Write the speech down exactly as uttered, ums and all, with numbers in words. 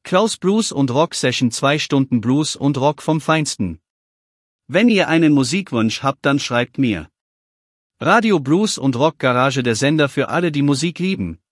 Klaus Blues und Rock Session, zwei Stunden Blues und Rock vom Feinsten. Wenn ihr einen Musikwunsch habt, dann schreibt mir. Radio Blues und Rock Garage, der Sender für alle, die Musik lieben.